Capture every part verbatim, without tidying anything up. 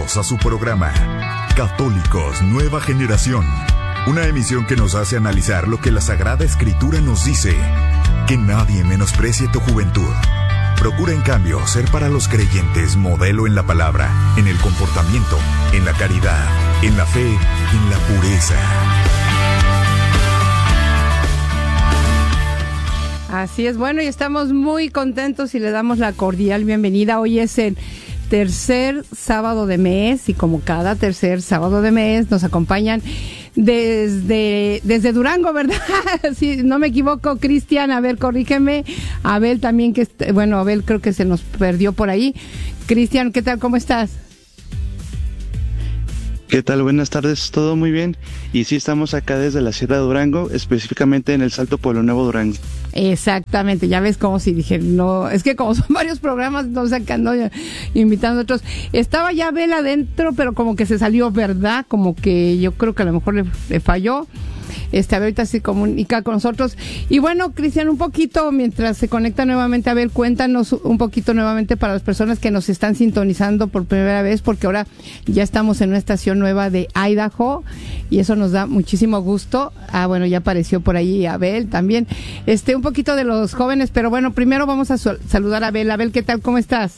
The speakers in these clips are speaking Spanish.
Bienvenidos a su programa Católicos Nueva Generación, una emisión que nos hace analizar lo que la Sagrada Escritura nos dice: que nadie menosprecie tu juventud. Procura en cambio ser para los creyentes modelo en la palabra, en el comportamiento, en la caridad, en la fe y en la pureza. Así es, bueno, y estamos muy contentos y le damos la cordial bienvenida. Hoy es el tercer sábado de mes y como cada tercer sábado de mes nos acompañan desde, desde Durango, ¿verdad? Si no me equivoco, Cristian, a ver, corrígeme. Abel también, que bueno, Abel creo que se nos perdió por ahí. Cristian, ¿qué tal? ¿Cómo estás? ¿Qué tal? Buenas tardes, todo muy bien. Y sí, estamos acá desde la Sierra de Durango, específicamente en el Salto Pueblo Nuevo Durango. Exactamente, ya ves como si dije, no, es que como son varios programas, no sé, acá ando invitando a otros. Estaba ya Abel adentro, pero como que se salió, ¿verdad? Como que yo creo que a lo mejor le, le falló. Este, a ver, ahorita se comunica con nosotros. Y bueno, Cristian, un poquito, mientras se conecta nuevamente, a ver, cuéntanos un poquito nuevamente para las personas que nos están sintonizando por primera vez, porque ahora ya estamos en una estación nueva de Idaho y eso nos da muchísimo gusto. Ah, bueno, ya apareció por ahí Abel también. Este, un poquito de los jóvenes, pero bueno, primero vamos a saludar a Abel. Abel, ¿qué tal? ¿Cómo estás?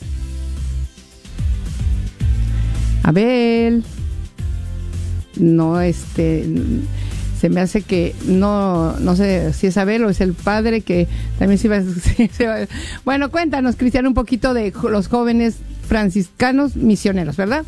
Abel. No, este... se me hace que no no sé si es Abel o es el padre que también se iba, se iba. Bueno, cuéntanos, Cristian, un poquito de los jóvenes franciscanos misioneros, ¿verdad?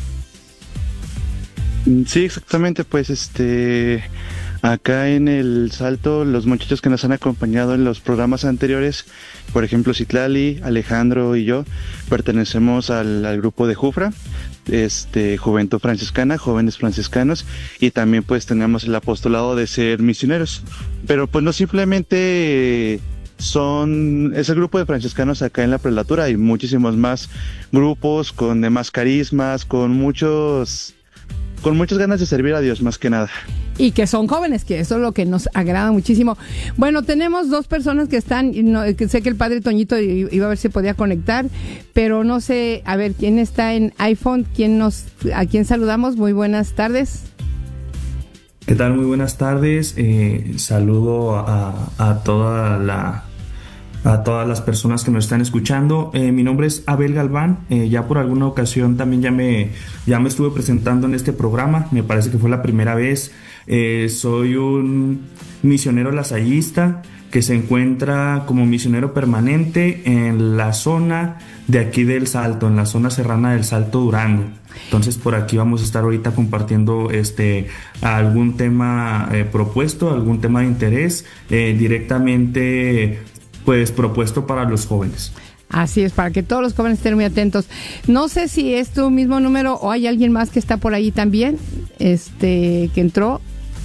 Sí, exactamente, pues este acá en el Salto, los muchachos que nos han acompañado en los programas anteriores, por ejemplo, Citlali, Alejandro y yo, pertenecemos al, al grupo de Jufra, este, Juventud Franciscana, Jóvenes Franciscanos, y también pues tenemos el apostolado de ser misioneros. Pero pues no simplemente son ese grupo de franciscanos acá en la prelatura, hay muchísimos más grupos con demás carismas, con muchos... con muchas ganas de servir a Dios, más que nada. Y que son jóvenes, que eso es lo que nos agrada muchísimo. Bueno, tenemos dos personas que están, no, que sé que el padre Toñito iba a ver si podía conectar, pero no sé, a ver, ¿quién está en iPhone? ¿Quién nos, a quién saludamos? Muy buenas tardes. ¿Qué tal? Muy buenas tardes. Eh, saludo a, a toda la... a todas las personas que nos están escuchando. Eh, mi nombre es Abel Galván. Eh, ya por alguna ocasión también ya me, ya me estuve presentando en este programa. Me parece que fue la primera vez. Eh, soy un misionero lasallista que se encuentra como misionero permanente en la zona de aquí del Salto, en la zona serrana del Salto Durango. Entonces por aquí vamos a estar ahorita compartiendo este algún tema eh, propuesto, algún tema de interés eh, directamente pues propuesto para los jóvenes. Así es, para que todos los jóvenes estén muy atentos. No sé si es tu mismo número o hay alguien más que está por ahí también, este, que entró,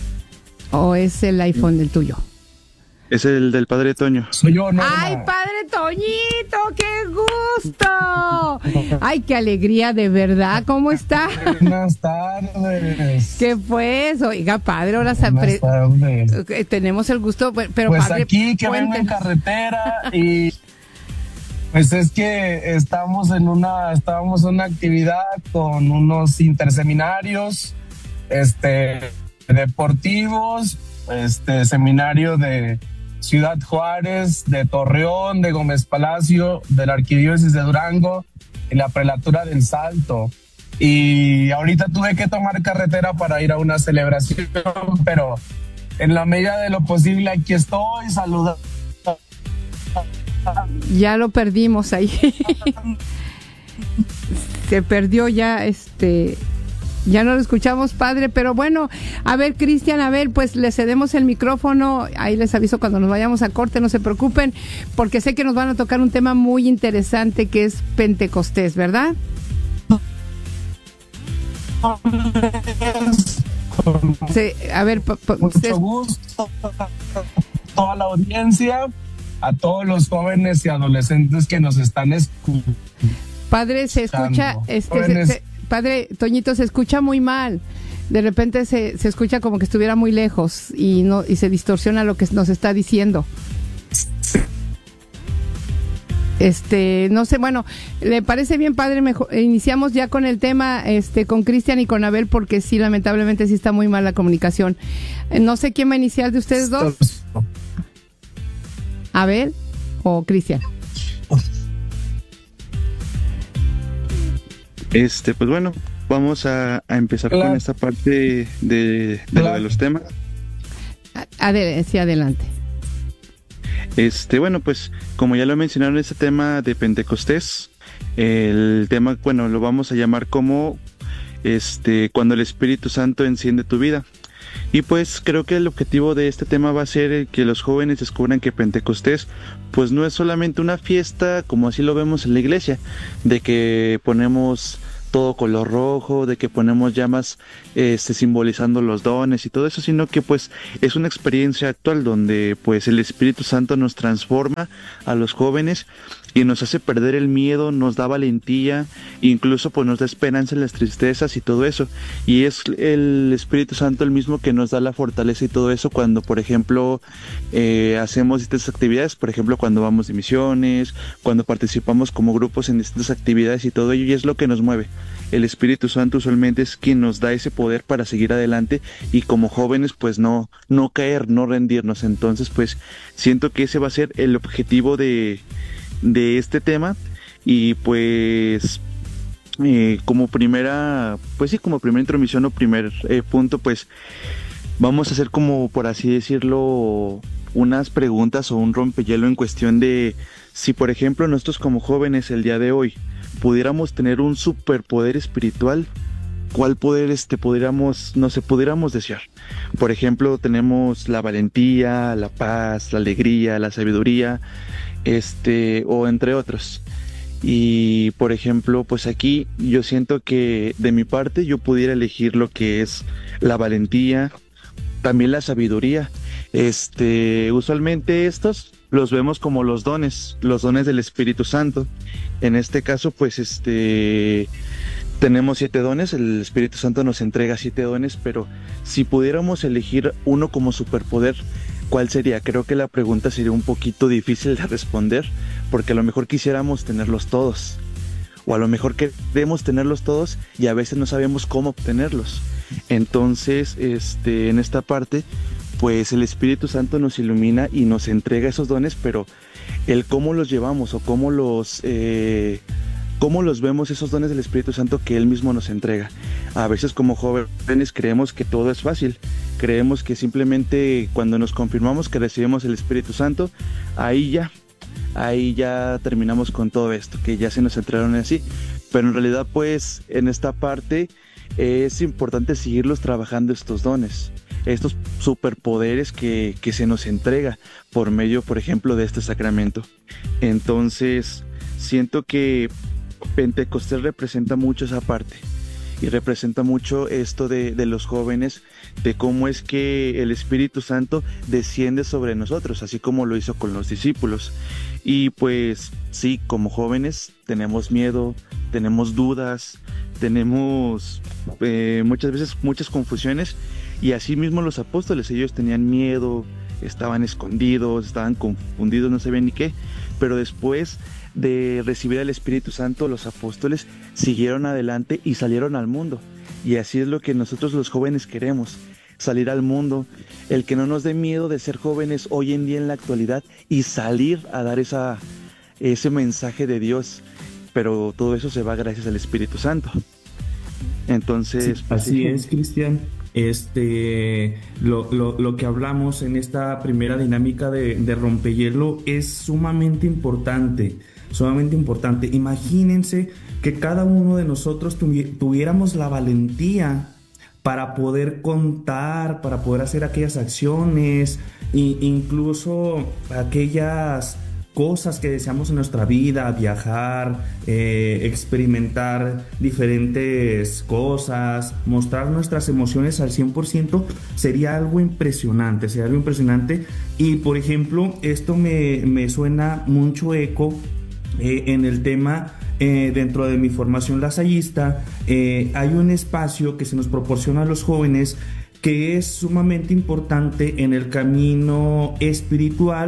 o es el iPhone del tuyo. Es el del padre Toño. Soy yo, no. ¡Ay, padre Toñito! ¡Qué gusto! ¡Ay, qué alegría, de verdad! ¿Cómo está? Buenas tardes. ¿Qué pues? Oiga, padre, ahora Buenas tardes. tenemos el gusto, pero pues padre, aquí que vengo en carretera y pues es que estamos en una, estábamos en una actividad con unos interseminarios, este, deportivos, este, seminario de Ciudad Juárez, de Torreón, de Gómez Palacio, de la Arquidiócesis de Durango y la Prelatura del Salto. Y ahorita tuve que tomar carretera para ir a una celebración, pero en la medida de lo posible aquí estoy saludando. Ya lo perdimos ahí. Se perdió ya, este... ya no lo escuchamos, padre, pero bueno, a ver, Cristian, a ver, pues le cedemos el micrófono, ahí les aviso cuando nos vayamos a corte, no se preocupen, porque sé que nos van a tocar un tema muy interesante que es Pentecostés, ¿verdad? Sí, a ver, pa, pa, mucho usted... gusto a toda la audiencia, a todos los jóvenes y adolescentes que nos están escuchando. Padre, se escucha, este, se, se, padre Toñito, se escucha muy mal. De repente se, se escucha como que estuviera muy lejos y no y se distorsiona lo que nos está diciendo. Este, no sé, bueno, ¿le parece bien, padre? Mejor, iniciamos ya con el tema, este, con Cristian y con Abel, porque sí, lamentablemente sí está muy mal la comunicación. No sé quién va a iniciar de ustedes dos. ¿Abel o Cristian? Este, pues bueno, vamos a, a empezar claro. con esta parte de, de, claro. de los temas. Adel, sí, adelante. Este, bueno, pues como ya lo mencionaron, este tema de Pentecostés, el tema, bueno, lo vamos a llamar como este, cuando el Espíritu Santo enciende tu vida. Y pues creo que el objetivo de este tema va a ser que los jóvenes descubran que Pentecostés pues no es solamente una fiesta como así lo vemos en la iglesia, de que ponemos todo color rojo, de que ponemos llamas este, simbolizando los dones y todo eso, sino que pues es una experiencia actual donde pues el Espíritu Santo nos transforma a los jóvenes y nos hace perder el miedo, nos da valentía, incluso pues nos da esperanza en las tristezas y todo eso. Y es el Espíritu Santo el mismo que nos da la fortaleza y todo eso cuando, por ejemplo, eh, hacemos estas actividades, por ejemplo, cuando vamos de misiones, cuando participamos como grupos en distintas actividades y todo ello, y es lo que nos mueve. El Espíritu Santo usualmente es quien nos da ese poder para seguir adelante y como jóvenes pues no, no caer, no rendirnos. Entonces pues siento que ese va a ser el objetivo de... de este tema y pues eh, como primera pues sí como primera intromisión o primer eh, punto pues vamos a hacer como por así decirlo unas preguntas o un rompehielo en cuestión de si por ejemplo nosotros como jóvenes el día de hoy pudiéramos tener un superpoder espiritual, ¿cuál poder este pudiéramos, no sé, pudiéramos desear? Por ejemplo, tenemos la valentía, la paz, la alegría, la sabiduría, este, o entre otros. Y por ejemplo, pues aquí yo siento que de mi parte yo pudiera elegir lo que es la valentía, también la sabiduría. Este, usualmente estos los vemos como los dones, los dones del Espíritu Santo. En este caso, pues este tenemos siete dones, el Espíritu Santo nos entrega siete dones, pero si pudiéramos elegir uno como superpoder, ¿cuál sería? Creo que la pregunta sería un poquito difícil de responder, porque a lo mejor quisiéramos tenerlos todos, o a lo mejor queremos tenerlos todos y a veces no sabemos cómo obtenerlos. Entonces, este, en esta parte, pues el Espíritu Santo nos ilumina y nos entrega esos dones, pero el cómo los llevamos o cómo los... Eh, ¿Cómo los vemos esos dones del Espíritu Santo que Él mismo nos entrega? A veces como jóvenes creemos que todo es fácil. Creemos que simplemente cuando nos confirmamos que recibimos el Espíritu Santo, ahí ya, ahí ya terminamos con todo esto, que ya se nos entregaron así. Pero en realidad pues en esta parte es importante seguirlos trabajando estos dones, estos superpoderes que, que se nos entrega por medio, por ejemplo, de este sacramento. Entonces siento que Pentecostés representa mucho esa parte y representa mucho esto de, de los jóvenes, de cómo es que el Espíritu Santo desciende sobre nosotros, así como lo hizo con los discípulos. Y pues sí, como jóvenes tenemos miedo, tenemos dudas, tenemos eh, muchas veces muchas confusiones, y así mismo los apóstoles, ellos tenían miedo, estaban escondidos, estaban confundidos, no sabían ni qué, pero después de recibir al Espíritu Santo, los apóstoles siguieron adelante y salieron al mundo. Y así es lo que nosotros los jóvenes queremos, salir al mundo, el que no nos dé miedo de ser jóvenes hoy en día en la actualidad y salir a dar esa, ese mensaje de Dios, pero todo eso se va gracias al Espíritu Santo. Entonces, sí, así es, Cristian. Este, lo, lo, lo que hablamos en esta primera dinámica de, de rompehielo es sumamente importante, sumamente importante. Imagínense que cada uno de nosotros tuvi- tuviéramos la valentía para poder contar, para poder hacer aquellas acciones, e incluso aquellas cosas que deseamos en nuestra vida, viajar, eh, experimentar diferentes cosas, mostrar nuestras emociones al cien por ciento, sería algo impresionante, sería algo impresionante. Y por ejemplo, esto me, me suena mucho eco eh, en el tema, eh, dentro de mi formación lasallista, eh, hay un espacio que se nos proporciona a los jóvenes que es sumamente importante en el camino espiritual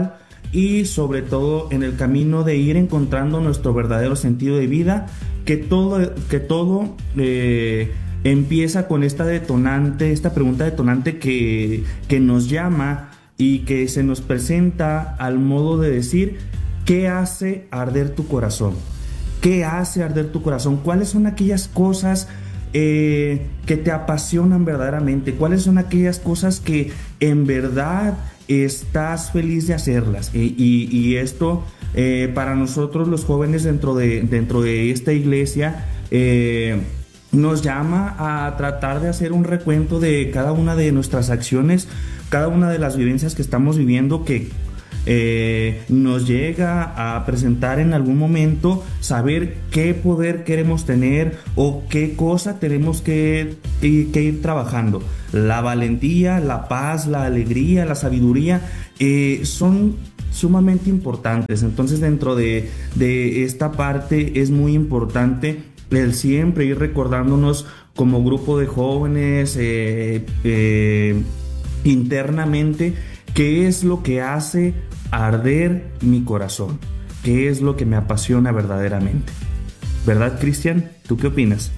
y sobre todo en el camino de ir encontrando nuestro verdadero sentido de vida, que todo, que todo eh, empieza con esta detonante, esta pregunta detonante que, que nos llama y que se nos presenta al modo de decir: ¿qué hace arder tu corazón? ¿Qué hace arder tu corazón? ¿Cuáles son aquellas cosas eh, que te apasionan verdaderamente? ¿Cuáles son aquellas cosas que en verdad estás feliz de hacerlas? Y, y, y esto eh, para nosotros los jóvenes dentro de, dentro de esta iglesia eh, nos llama a tratar de hacer un recuento de cada una de nuestras acciones, cada una de las vivencias que estamos viviendo, que eh, nos llega a presentar en algún momento, saber qué poder queremos tener o qué cosa tenemos que, que ir trabajando. La valentía, la paz, la alegría, la sabiduría eh, son sumamente importantes. Entonces, dentro de, de esta parte es muy importante el siempre ir recordándonos como grupo de jóvenes eh, eh, internamente qué es lo que hace arder mi corazón, qué es lo que me apasiona verdaderamente. ¿Verdad, Cristian? ¿Tú qué opinas?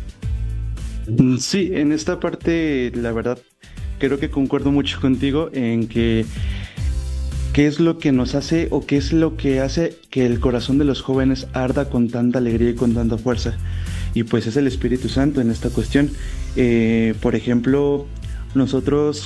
Sí, en esta parte la verdad creo que concuerdo mucho contigo en que qué es lo que nos hace o qué es lo que hace que el corazón de los jóvenes arda con tanta alegría y con tanta fuerza. Y pues es el Espíritu Santo en esta cuestión. Eh, por ejemplo, nosotros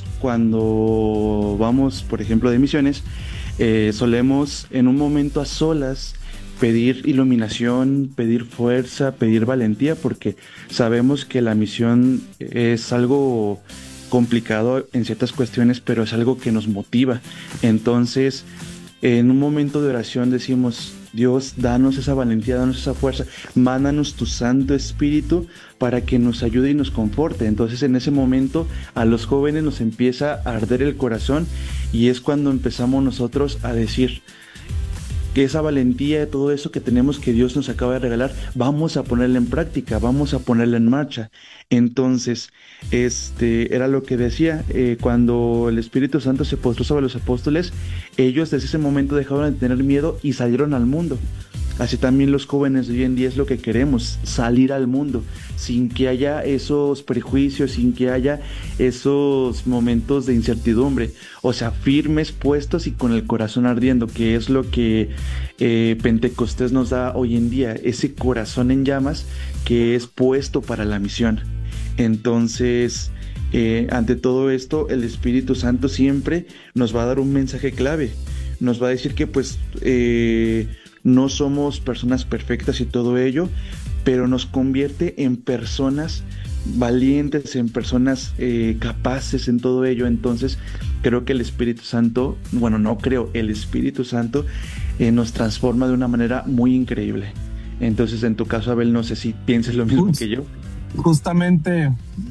cuando vamos, por ejemplo, de misiones, eh, solemos en un momento a solas pedir iluminación, pedir fuerza, pedir valentía, porque sabemos que la misión es algo complicado en ciertas cuestiones, pero es algo que nos motiva. Entonces, en un momento de oración decimos: Dios, danos esa valentía, danos esa fuerza, mándanos tu Santo Espíritu para que nos ayude y nos conforte. Entonces, en ese momento a los jóvenes nos empieza a arder el corazón y es cuando empezamos nosotros a decir que esa valentía, todo eso que tenemos que Dios nos acaba de regalar, vamos a ponerla en práctica, vamos a ponerla en marcha. Entonces, este era lo que decía, eh, cuando el Espíritu Santo se postró sobre los apóstoles, ellos desde ese momento dejaron de tener miedo y salieron al mundo. Así también los jóvenes de hoy en día es lo que queremos, salir al mundo, sin que haya esos prejuicios, sin que haya esos momentos de incertidumbre, o sea, firmes, puestos y con el corazón ardiendo, que es lo que eh, Pentecostés nos da hoy en día, ese corazón en llamas que es puesto para la misión. Entonces, eh, ante todo esto, el Espíritu Santo siempre nos va a dar un mensaje clave, nos va a decir que pues eh, no somos personas perfectas y todo ello, pero nos convierte en personas valientes, en personas eh, capaces en todo ello. Entonces creo que el Espíritu Santo, bueno, no creo, el Espíritu Santo eh, nos transforma de una manera muy increíble. Entonces, en tu caso, Abel, no sé si piensas lo mismo Just, que yo. Justamente,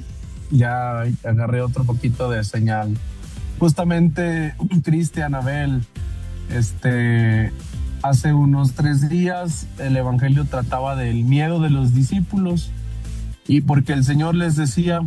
ya agarré otro poquito de señal. Justamente, Cristian, Abel, este... hace unos tres días el evangelio trataba del miedo de los discípulos, y porque el Señor les decía,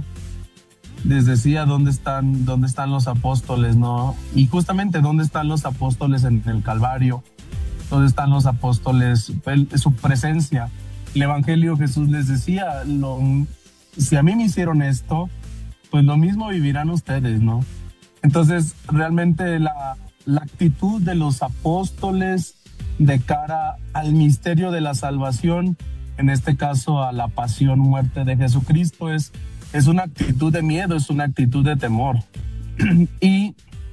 les decía dónde están, dónde están los apóstoles, ¿no? Y justamente dónde están los apóstoles en el Calvario, dónde están los apóstoles, su presencia. El evangelio Jesús les decía, lo, si a mí me hicieron esto, pues lo mismo vivirán ustedes, ¿no? Entonces realmente la, la actitud de los apóstoles de cara al misterio de la salvación, en este caso a la pasión, muerte de Jesucristo, es, es una actitud de miedo, es una actitud de temor. Y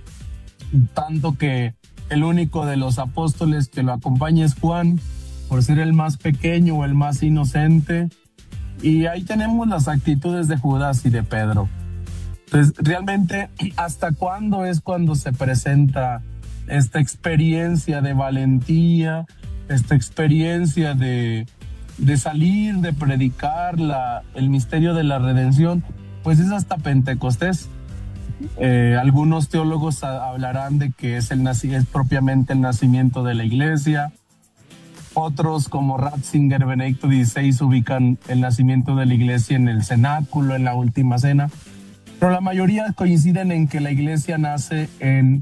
tanto que el único de los apóstoles que lo acompaña es Juan, por ser el más pequeño o el más inocente. Y ahí tenemos las actitudes de Judas y de Pedro. Entonces, realmente, ¿hasta cuándo es cuando se presenta esta experiencia de valentía, esta experiencia de, de salir, de predicar la, el misterio de la redención? Pues es hasta Pentecostés. Eh, algunos teólogos a, hablarán de que es, el, es propiamente el nacimiento de la iglesia. Otros, como Ratzinger, Benedicto dieciséis, ubican el nacimiento de la iglesia en el cenáculo, en la última cena. Pero la mayoría coinciden en que la iglesia nace en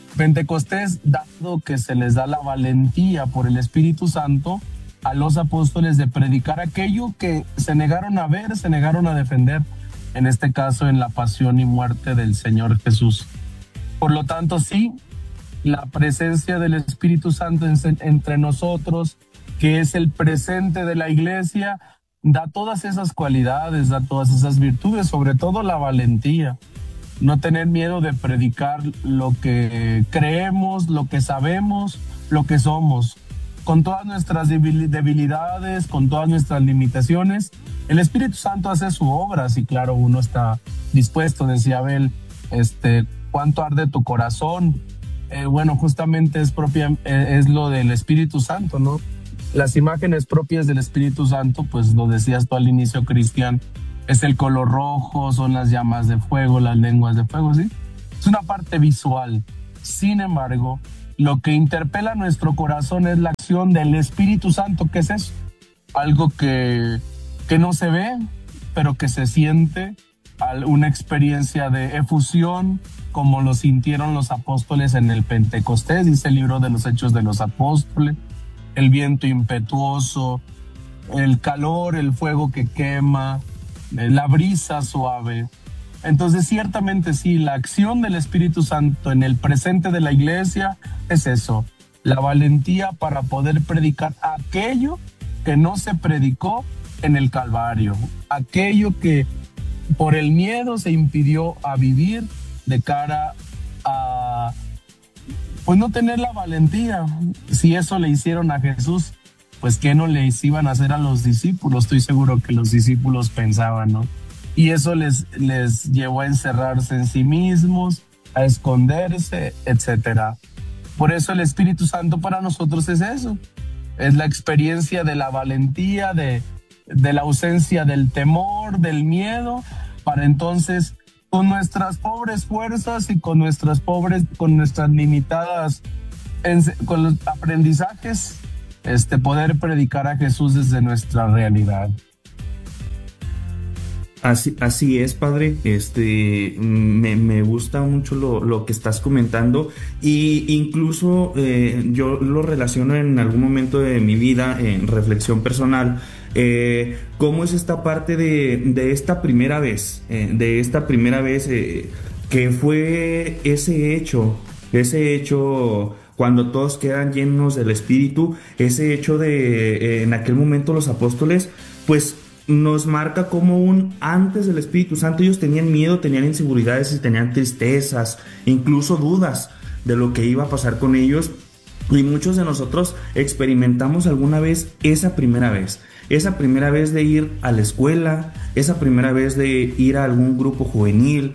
Pentecostés, dado que se les da la valentía por el Espíritu Santo a los apóstoles de predicar aquello que se negaron a ver, se negaron a defender, en este caso en la pasión y muerte del Señor Jesús. Por lo tanto, sí, la presencia del Espíritu Santo en, entre nosotros, que es el presente de la iglesia, da todas esas cualidades, da todas esas virtudes, sobre todo la valentía. No tener miedo de predicar lo que creemos, lo que sabemos, lo que somos. Con todas nuestras debilidades, con todas nuestras limitaciones, el Espíritu Santo hace su obra, si claro, uno está dispuesto. Decía Abel, este, ¿cuánto arde tu corazón? Eh, bueno, justamente es, propia, eh, es lo del Espíritu Santo, ¿no? Las imágenes propias del Espíritu Santo, pues lo decías tú al inicio, Cristian, es el color rojo, son las llamas de fuego, las lenguas de fuego, ¿sí? Es una parte visual. Sin embargo, lo que interpela nuestro corazón es la acción del Espíritu Santo. ¿Qué es eso? Algo que, que no se ve, pero que se siente, una experiencia de efusión, como lo sintieron los apóstoles en el Pentecostés, dice el libro de los Hechos de los Apóstoles, el viento impetuoso, el calor, el fuego que quema, la brisa suave. Entonces, ciertamente sí, la acción del Espíritu Santo en el presente de la iglesia es eso, la valentía para poder predicar aquello que no se predicó en el Calvario, aquello que por el miedo se impidió a vivir de cara a, pues no tener la valentía. Si eso le hicieron a Jesús, pues ¿qué no les iban a hacer a los discípulos? Estoy seguro que los discípulos pensaban, ¿no? Y eso les, les llevó a encerrarse en sí mismos, a esconderse, etcétera. Por eso el Espíritu Santo para nosotros es eso. Es la experiencia de la valentía, de, de la ausencia del temor, del miedo, para entonces, con nuestras pobres fuerzas y con nuestras pobres, con nuestras limitadas, con los aprendizajes, este, poder predicar a Jesús desde nuestra realidad. Así, así es, padre. Este, me, me gusta mucho lo, lo que estás comentando, y incluso eh, yo lo relaciono en algún momento de mi vida, en reflexión personal, eh, cómo es esta parte de, de esta primera vez, eh, de esta primera vez eh, que fue ese hecho, ese hecho cuando todos quedan llenos del Espíritu, ese hecho de eh, en aquel momento los apóstoles, pues nos marca como un antes del Espíritu Santo. Ellos tenían miedo, tenían inseguridades y tenían tristezas, incluso dudas de lo que iba a pasar con ellos. Y muchos de nosotros experimentamos alguna vez esa primera vez, esa primera vez de ir a la escuela, esa primera vez de ir a algún grupo juvenil,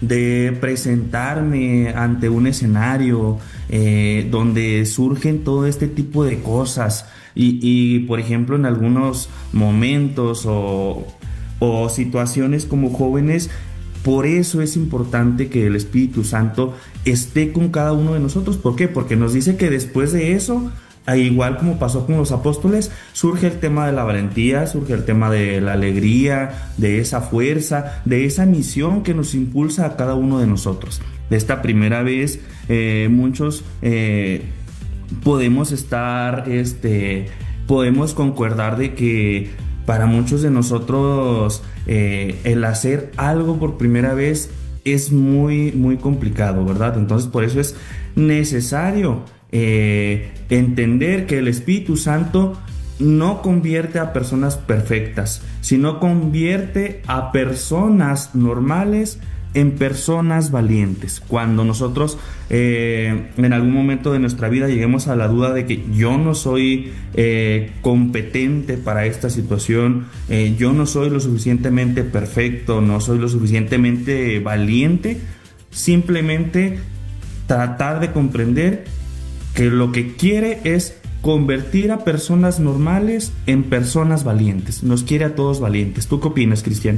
de presentarme ante un escenario eh, donde surgen todo este tipo de cosas. Y, y por ejemplo, en algunos momentos o, o situaciones como jóvenes, por eso es importante que el Espíritu Santo esté con cada uno de nosotros. ¿Por qué? Porque nos dice que después de eso, igual como pasó con los apóstoles, surge el tema de la valentía, surge el tema de la alegría, de esa fuerza, de esa misión que nos impulsa a cada uno de nosotros. De esta primera vez, eh, muchos... Eh, podemos estar, este, podemos concordar de que para muchos de nosotros eh, el hacer algo por primera vez es muy, muy complicado, ¿verdad? Entonces, por eso es necesario eh, entender que el Espíritu Santo no convierte a personas perfectas, sino convierte a personas normales en personas valientes. Cuando nosotros eh, en algún momento de nuestra vida lleguemos a la duda de que yo no soy eh, competente para esta situación, eh, yo no soy lo suficientemente perfecto, no soy lo suficientemente valiente, simplemente tratar de comprender que lo que quiere es convertir a personas normales en personas valientes. Nos quiere a todos valientes. ¿Tú qué opinas, Cristian?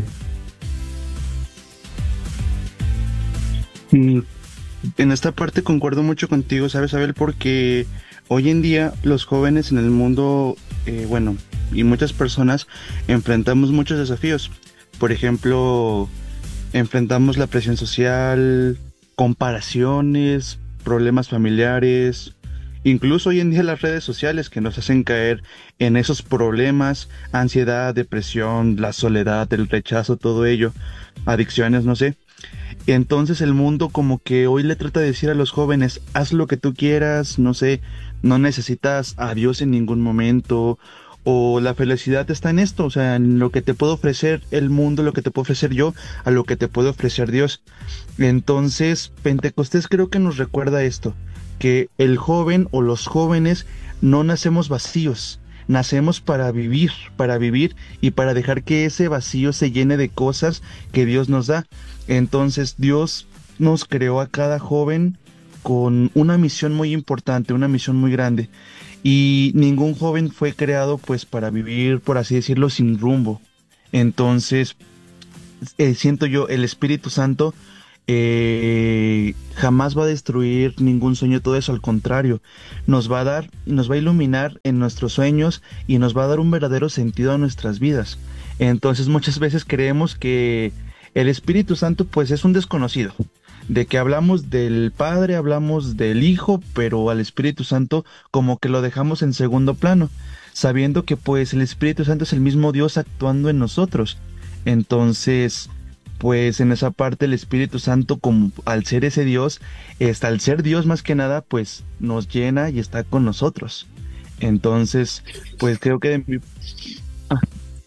En esta parte concuerdo mucho contigo, ¿sabes, Abel? Porque hoy en día los jóvenes en el mundo, eh, bueno, y muchas personas enfrentamos muchos desafíos. Por ejemplo, enfrentamos la presión social, comparaciones, problemas familiares, incluso hoy en día las redes sociales que nos hacen caer en esos problemas, ansiedad, depresión, la soledad, el rechazo, todo ello, adicciones, no sé. Entonces el mundo como que hoy le trata de decir a los jóvenes, haz lo que tú quieras, no sé, no necesitas a Dios en ningún momento, o la felicidad está en esto, o sea, en lo que te puede ofrecer el mundo, lo que te puedo ofrecer yo, a lo que te puede ofrecer Dios. Entonces, Pentecostés creo que nos recuerda esto, que el joven o los jóvenes no nacemos vacíos, nacemos para vivir, para vivir y para dejar que ese vacío se llene de cosas que Dios nos da. Entonces Dios nos creó a cada joven con una misión muy importante, una misión muy grande. Y ningún joven fue creado pues para vivir, por así decirlo, sin rumbo. Entonces, eh, siento yo, el Espíritu Santo eh, jamás va a destruir ningún sueño, todo eso, al contrario, nos va a dar, nos va a iluminar en nuestros sueños y nos va a dar un verdadero sentido a nuestras vidas. Entonces muchas veces creemos que el Espíritu Santo pues es un desconocido, de que hablamos del Padre, hablamos del Hijo, pero al Espíritu Santo como que lo dejamos en segundo plano, sabiendo que pues el Espíritu Santo es el mismo Dios actuando en nosotros. Entonces, pues en esa parte el Espíritu Santo, como al ser ese Dios, está, al ser Dios más que nada, pues nos llena y está con nosotros. Entonces, pues creo que de mi... ah.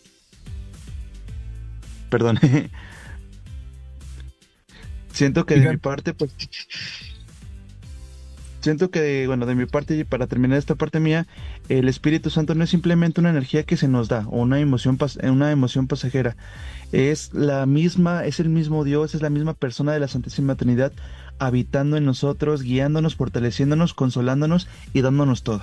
Perdón. Siento que de mi parte, pues, siento que, bueno, de mi parte y para terminar esta parte mía, el Espíritu Santo no es simplemente una energía que se nos da o una emoción, pas- una emoción pasajera. Es la misma, es el mismo Dios, es la misma persona de la Santísima Trinidad habitando en nosotros, guiándonos, fortaleciéndonos, consolándonos y dándonos todo.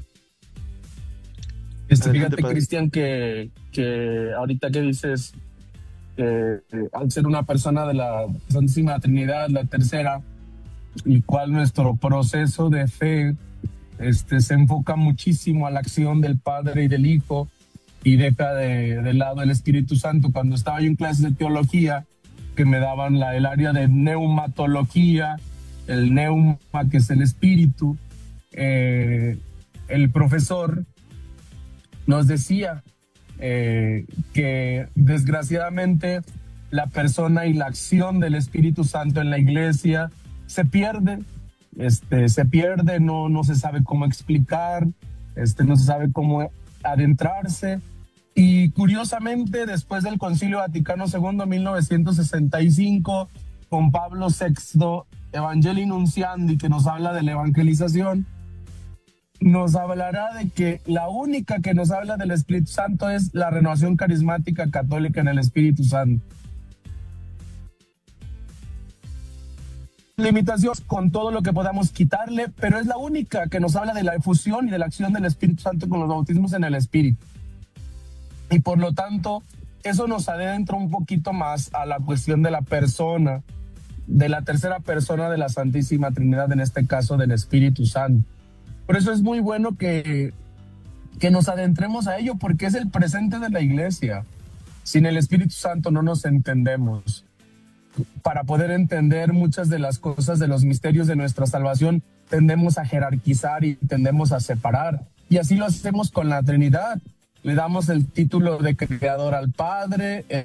Este, Adelante, fíjate, padre. Cristian, que, que ahorita que dices que eh, al ser una persona de la Santísima Trinidad, la tercera, el cual nuestro proceso de fe este, se enfoca muchísimo a la acción del Padre y del Hijo y deja de, de lado el Espíritu Santo. Cuando estaba yo en clases de teología, que me daban la, el área de neumatología, el neuma, que es el espíritu, eh, el profesor nos decía eh, que desgraciadamente la persona y la acción del Espíritu Santo en la iglesia se pierde, este, se pierde, no, no se sabe cómo explicar, este, no se sabe cómo adentrarse. Y curiosamente, después del Concilio Vaticano segundo, mil novecientos sesenta y cinco, con Pablo sexto, Evangelii Nunciandi, que nos habla de la evangelización, nos hablará de que la única que nos habla del Espíritu Santo es la renovación carismática católica en el Espíritu Santo. Limitaciones con todo lo que podamos quitarle, pero es la única que nos habla de la efusión y de la acción del Espíritu Santo con los bautismos en el Espíritu. Y por lo tanto, eso nos adentra un poquito más a la cuestión de la persona, de la tercera persona de la Santísima Trinidad, en este caso del Espíritu Santo. Por eso es muy bueno que, que nos adentremos a ello, porque es el presente de la iglesia. Sin el Espíritu Santo no nos entendemos. Para poder entender muchas de las cosas de los misterios de nuestra salvación, tendemos a jerarquizar y tendemos a separar. Y así lo hacemos con la Trinidad. Le damos el título de creador al Padre, el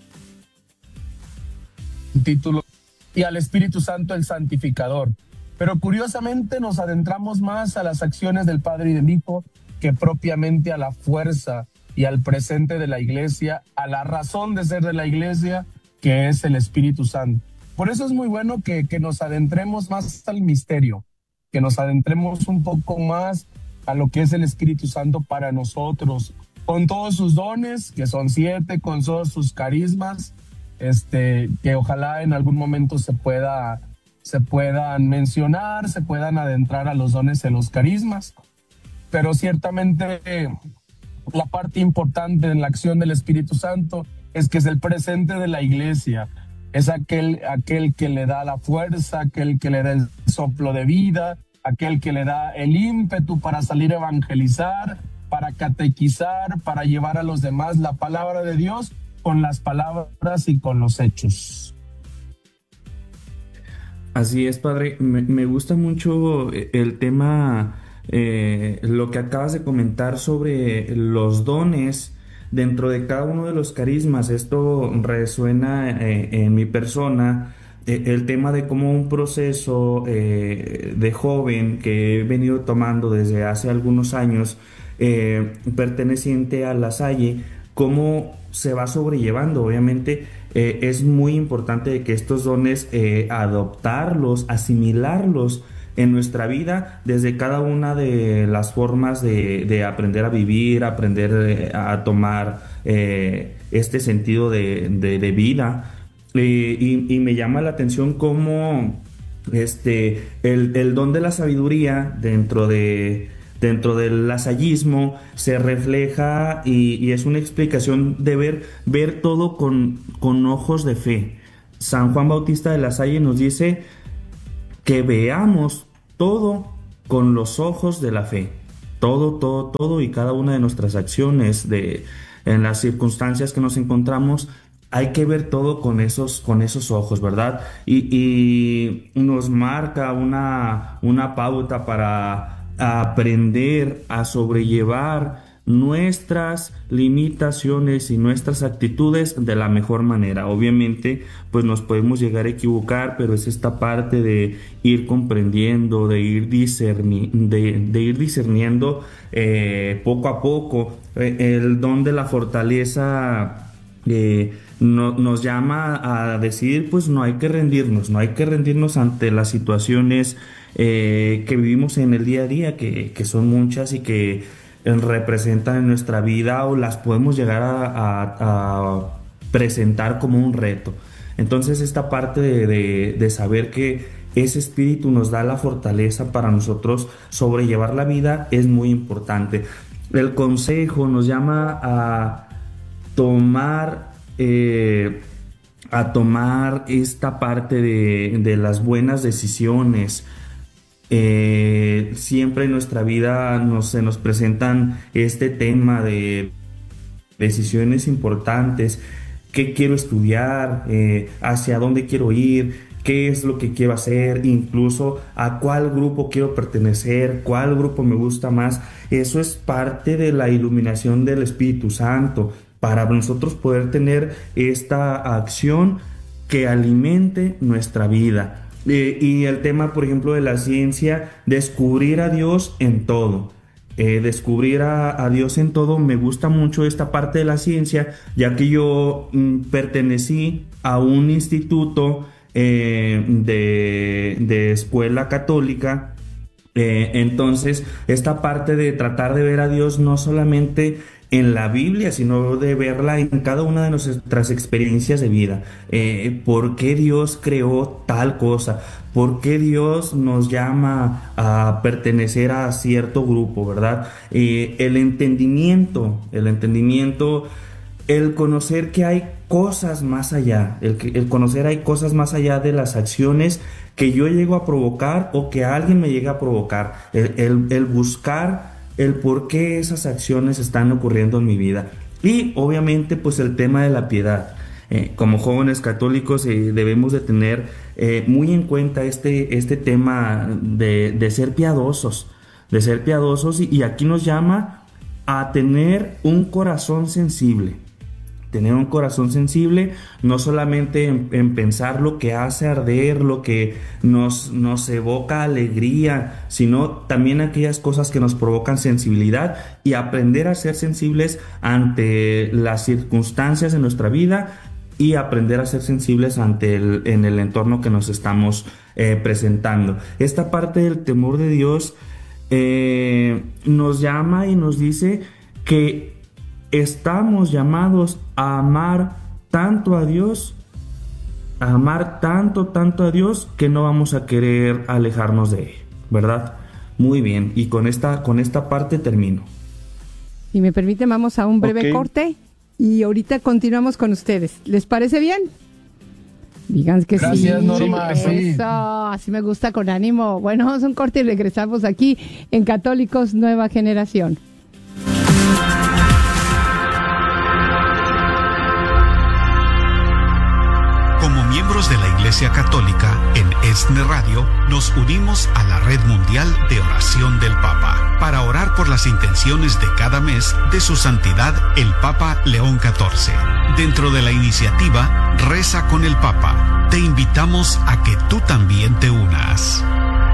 título, y al Espíritu Santo el santificador. Pero curiosamente nos adentramos más a las acciones del Padre y del Hijo que propiamente a la fuerza y al presente de la iglesia, a la razón de ser de la iglesia, que es el Espíritu Santo. Por eso es muy bueno que, que nos adentremos más al misterio, que nos adentremos un poco más a lo que es el Espíritu Santo para nosotros, con todos sus dones, que son siete, con todos sus carismas, este, que ojalá en algún momento se pueda, se puedan mencionar, se puedan adentrar a los dones en los carismas. Pero ciertamente eh, la parte importante en la acción del Espíritu Santo es que es el presente de la iglesia, es aquel, aquel que le da la fuerza, aquel que le da el soplo de vida, aquel que le da el ímpetu para salir a evangelizar, para catequizar, para llevar a los demás la palabra de Dios con las palabras y con los hechos. Así es, padre. Me, me gusta mucho el tema, eh, lo que acabas de comentar sobre los dones dentro de cada uno de los carismas. Esto resuena eh, en mi persona. Eh, el tema de cómo un proceso eh, de joven que he venido tomando desde hace algunos años, eh, perteneciente a La Salle, cómo se va sobrellevando. Obviamente eh, es muy importante que estos dones eh, adoptarlos, asimilarlos en nuestra vida desde cada una de las formas de, de aprender a vivir, aprender eh, a tomar eh, este sentido de, de, de vida. Eh, y, y me llama la atención cómo este, el, el don de la sabiduría dentro de dentro del lasallismo se refleja y, y es una explicación de ver, ver todo con, con ojos de fe. San Juan Bautista de La Salle nos dice que veamos todo con los ojos de la fe. Todo, todo, todo y cada una de nuestras acciones, de, en las circunstancias que nos encontramos, hay que ver todo con esos, con esos ojos, ¿verdad? Y, y nos marca una, una pauta para aprender a sobrellevar nuestras limitaciones y nuestras actitudes de la mejor manera. Obviamente, pues nos podemos llegar a equivocar, pero es esta parte de ir comprendiendo, de ir, discerni de, de ir discerniendo eh, poco a poco. Eh, el don de la fortaleza eh, no, nos llama a decir, pues no hay que rendirnos, no hay que rendirnos ante las situaciones eh, que vivimos en el día a día, que, que son muchas y que representan en nuestra vida o las podemos llegar a, a, a presentar como un reto. Entonces esta parte de, de, de saber que ese espíritu nos da la fortaleza para nosotros sobrellevar la vida es muy importante. El consejo nos llama a tomar eh, a tomar esta parte de, de las buenas decisiones. Eh, siempre en nuestra vida nos, se nos presentan este tema de decisiones importantes. ¿Qué quiero estudiar? Eh, ¿hacia dónde quiero ir? ¿Qué es lo que quiero hacer? Incluso a cuál grupo quiero pertenecer, cuál grupo me gusta más. Eso es parte de la iluminación del Espíritu Santo para nosotros poder tener esta acción que alimente nuestra vida. Eh, y el tema, por ejemplo, de la ciencia, descubrir a Dios en todo. Eh, descubrir a, a Dios en todo. Me gusta mucho esta parte de la ciencia, ya que yo mm, pertenecí a un instituto eh, de, de escuela católica. Eh, entonces, esta parte de tratar de ver a Dios no solamente en la Biblia, sino de verla en cada una de nuestras experiencias de vida. Eh, ¿Por qué Dios creó tal cosa? ¿Por qué Dios nos llama a pertenecer a cierto grupo, verdad? Eh, el entendimiento, el entendimiento, el conocer que hay cosas más allá, el, el conocer hay cosas más allá de las acciones que yo llego a provocar o que alguien me llega a provocar. El, el, el buscar el por qué esas acciones están ocurriendo en mi vida. Y obviamente pues el tema de la piedad. Eh, como jóvenes católicos eh, debemos de tener eh, muy en cuenta este, este tema de, de ser piadosos, de ser piadosos y, y aquí nos llama a tener un corazón sensible. Tener un corazón sensible, no solamente en, en pensar lo que hace arder, lo que nos, nos evoca alegría, sino también aquellas cosas que nos provocan sensibilidad y aprender a ser sensibles ante las circunstancias de nuestra vida y aprender a ser sensibles ante el, en el entorno que nos estamos eh, presentando. Esta parte del temor de Dios eh, nos llama y nos dice que estamos llamados a amar tanto a Dios, a amar tanto, tanto a Dios, que no vamos a querer alejarnos de Él, ¿verdad? Muy bien, y con esta, con esta parte termino. Si me permiten, vamos a un breve okay. corte y ahorita continuamos con ustedes. ¿Les parece bien? Digan que Gracias, sí. Norma. Eso, sí. así me gusta, con ánimo. Bueno, vamos a un corte y regresamos aquí en Católicos Nueva Generación. Como miembros de la Iglesia Iglesia Católica, en ESNE Radio, nos unimos a la Red Mundial de Oración del Papa para orar por las intenciones de cada mes de su santidad el Papa León catorce. Dentro de la iniciativa Reza con el Papa, te invitamos a que tú también te unas.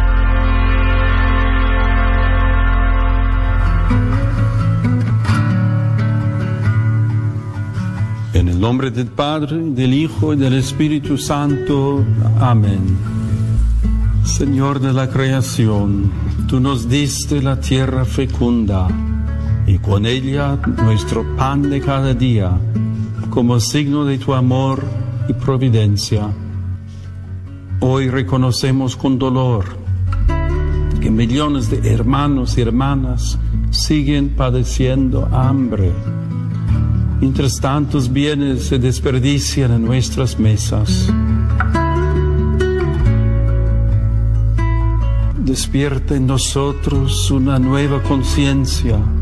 En el nombre del Padre, del Hijo y del Espíritu Santo. Amén. Señor de la creación, tú nos diste la tierra fecunda y con ella nuestro pan de cada día, como signo de tu amor y providencia. Hoy reconocemos con dolor que millones de hermanos y hermanas siguen padeciendo hambre, mientras tantos bienes se desperdician en nuestras mesas. Despierta en nosotros una nueva conciencia